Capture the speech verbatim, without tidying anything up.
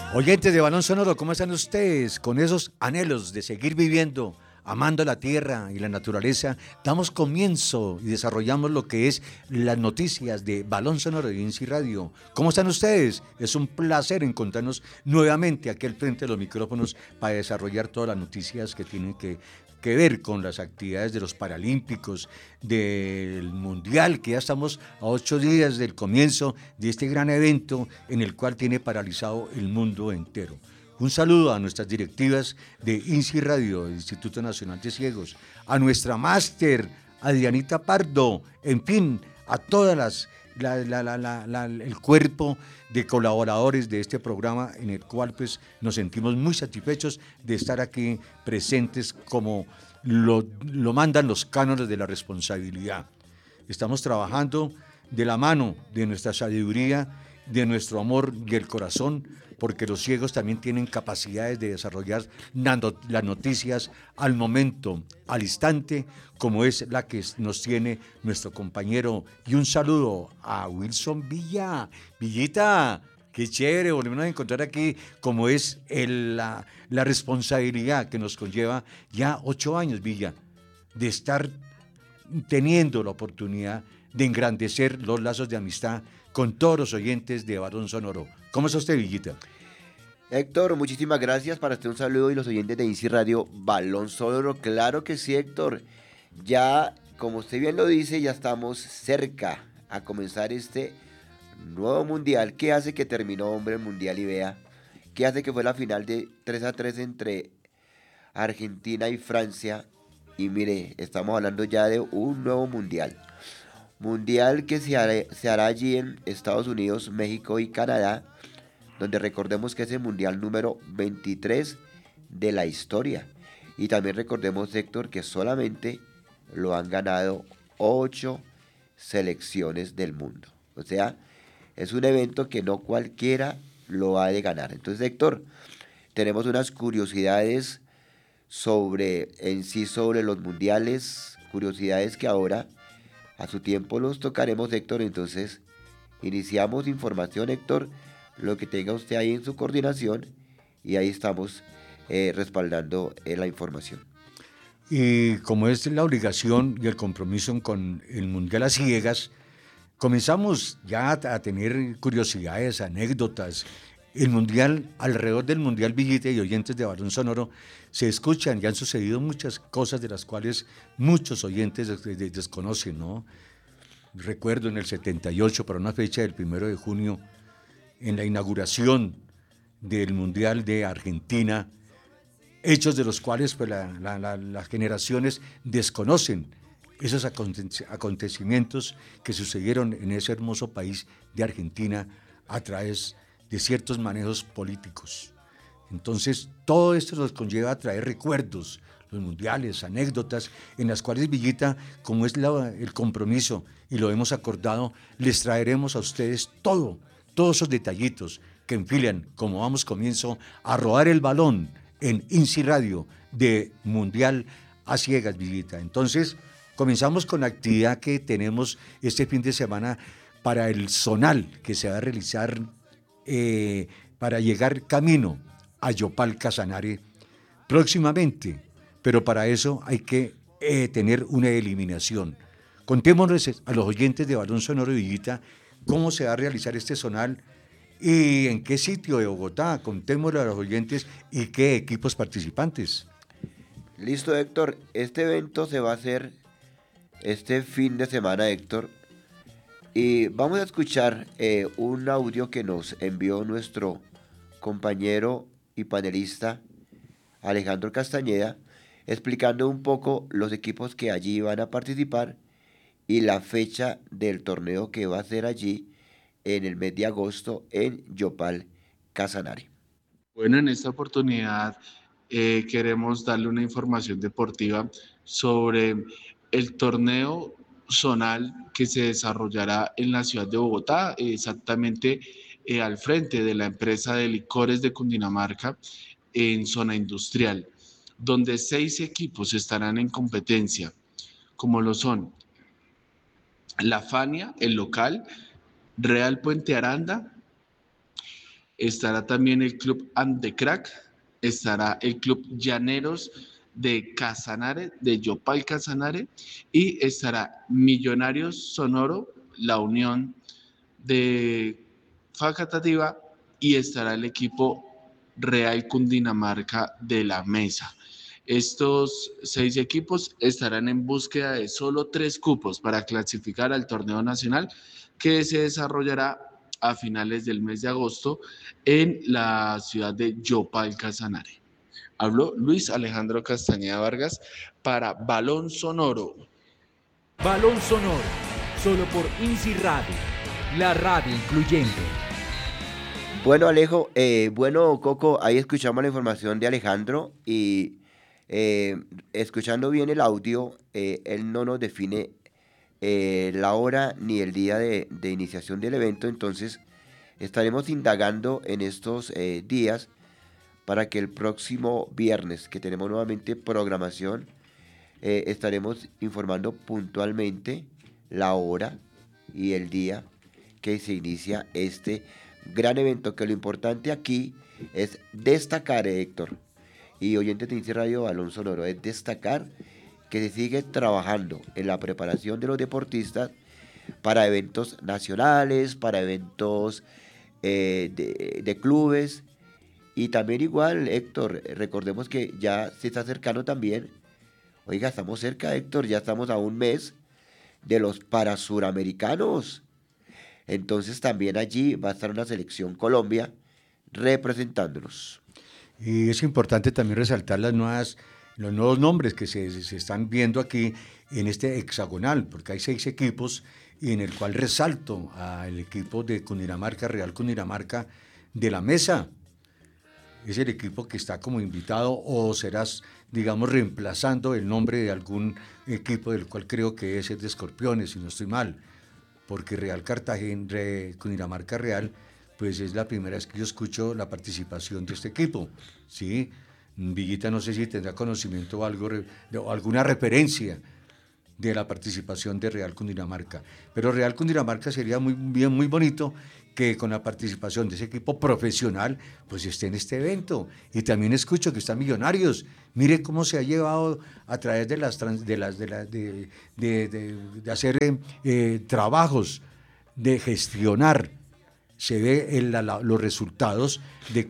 Oyentes de Balón Sonoro, ¿cómo están ustedes? Con esos anhelos de seguir viviendo, amando la tierra y la naturaleza, damos comienzo y desarrollamos lo que es las noticias de Balón Sonoro y INSI Radio. ¿Cómo están ustedes? Es un placer encontrarnos nuevamente aquí al frente de los micrófonos para desarrollar todas las noticias que tienen que que ver con las actividades de los Paralímpicos, del Mundial, que ya estamos a ocho días del comienzo de este gran evento en el cual tiene paralizado el mundo entero. Un saludo a nuestras directivas de INSI Radio, Instituto Nacional de Ciegos, a nuestra máster, Adrianita Pardo, en fin, a todas las La, la, la, la, el cuerpo de colaboradores de este programa en el cual pues nos sentimos muy satisfechos de estar aquí presentes como lo, lo mandan los cánones de la responsabilidad. Estamos trabajando de la mano de nuestra sabiduría, de nuestro amor y el corazón, porque los ciegos también tienen capacidades de desarrollar las noticias al momento, al instante, como es la que nos tiene nuestro compañero. Y un saludo a Wilson Villa. Villita, qué chévere, volvemos a encontrar aquí, como es el, la, la responsabilidad que nos conlleva ya ocho años, Villa, de estar teniendo la oportunidad de engrandecer los lazos de amistad con todos los oyentes de Balón Sonoro. ¿Cómo está usted, Villita? Héctor, muchísimas gracias. Para usted un saludo y los oyentes de INSI Radio Balón Sonoro. Claro que sí, Héctor. Ya, como usted bien lo dice, ya estamos cerca a comenzar este nuevo mundial. ¿Qué hace que terminó, hombre, el mundial y vea? ¿Qué hace que fue la final de tres a tres entre Argentina y Francia? Y mire, estamos hablando ya de un nuevo mundial. Mundial que se hará, se hará allí en Estados Unidos, México y Canadá, donde recordemos que es el mundial número veintitrés de la historia. Y también recordemos, Héctor, que solamente lo han ganado ocho selecciones del mundo. O sea, es un evento que no cualquiera lo ha de ganar. Entonces, Héctor, tenemos unas curiosidades sobre, en sí, sobre los mundiales, curiosidades que ahora a su tiempo los tocaremos, Héctor. Entonces, iniciamos información, Héctor, lo que tenga usted ahí en su coordinación, y ahí estamos eh, respaldando eh, la información. Y como es la obligación y el compromiso con el Mundial a Ciegas, comenzamos ya a tener curiosidades, anécdotas. El Mundial, alrededor del Mundial, Villita y oyentes de Balón Sonoro, se escuchan y han sucedido muchas cosas de las cuales muchos oyentes desconocen, ¿no? Recuerdo en el setenta y ocho, para una fecha del primero de junio, en la inauguración del Mundial de Argentina, hechos de los cuales pues, la, la, la, las generaciones desconocen, esos acontecimientos que sucedieron en ese hermoso país de Argentina a través de ciertos manejos políticos. Entonces, todo esto nos conlleva a traer recuerdos, los mundiales, anécdotas, en las cuales, Villita, como es la, el compromiso y lo hemos acordado, les traeremos a ustedes todo, todos esos detallitos que enfilan, como vamos comienzo, a rodar el balón en INSI Radio de Mundial a Ciegas, Villita. Entonces, comenzamos con la actividad que tenemos este fin de semana para el zonal que se va a realizar eh, para llegar camino a Yopal Casanare próximamente, pero para eso hay que eh, tener una eliminación. Contémosles a los oyentes de Balón Sonoro, Villita, cómo se va a realizar este zonal y en qué sitio de Bogotá. Contémosle a los oyentes y qué equipos participantes. Listo, Héctor. Este evento se va a hacer este fin de semana, Héctor. Y vamos a escuchar eh, un audio que nos envió nuestro compañero y panelista Alejandro Castañeda, explicando un poco los equipos que allí van a participar y la fecha del torneo que va a ser allí en el mes de agosto en Yopal Casanare. Bueno, en esta oportunidad eh, queremos darle una información deportiva sobre el torneo zonal que se desarrollará en la ciudad de Bogotá, exactamente eh, al frente de la empresa de licores de Cundinamarca en zona industrial, donde seis equipos estarán en competencia, como lo son la Fania, el local, Real Puente Aranda, Estará también el Club Andecrack, estará el Club Llaneros de Casanare, de Yopal Casanare, y estará Millonarios Sonoro, la Unión de Facatativá, y estará el equipo Real Cundinamarca de la Mesa. Estos seis equipos estarán en búsqueda de solo tres cupos para clasificar al torneo nacional que se desarrollará a finales del mes de agosto en la ciudad de Yopal Casanare. Habló Luis Alejandro Castañeda Vargas para Balón Sonoro. Balón Sonoro, solo por INSI Radio, la radio incluyente. Bueno, Alejo, eh, bueno, Coco, ahí escuchamos la información de Alejandro y eh, escuchando bien el audio, eh, él no nos define eh, la hora ni el día de, de iniciación del evento, entonces estaremos indagando en estos eh, días para que el próximo viernes, que tenemos nuevamente programación, eh, estaremos informando puntualmente la hora y el día que se inicia este gran evento, que lo importante aquí es destacar, eh, Héctor, y oyentes de INSI Radio Balón Sonoro, es destacar que se sigue trabajando en la preparación de los deportistas para eventos nacionales, para eventos eh, de, de clubes, y también igual, Héctor, recordemos que ya se está acercando también, oiga, estamos cerca, Héctor, ya estamos a un mes de los Parasuramericanos. Entonces también allí va a estar una selección Colombia representándonos. Y es importante también resaltar las nuevas, los nuevos nombres que se, se están viendo aquí en este hexagonal, porque hay seis equipos y en el cual resalto al equipo de Cundinamarca, Real Cundinamarca de la Mesa. Es el equipo que está como invitado o serás, digamos, reemplazando el nombre de algún equipo del cual creo que es el de Escorpiones, si no estoy mal. Porque Real Cartagena, Re, Cundinamarca Real, pues es la primera vez que yo escucho la participación de este equipo, ¿sí? Villita, no sé si tendrá conocimiento o, algo, o alguna referencia de la participación de Real Cundinamarca, pero Real Cundinamarca sería muy bien, muy bonito que con la participación de ese equipo profesional, pues esté en este evento. Y también escucho que están Millonarios. Mire cómo se ha llevado a través de las de las de las de, de, de, de hacer eh, trabajos, de gestionar. Se ve en la, la, los resultados de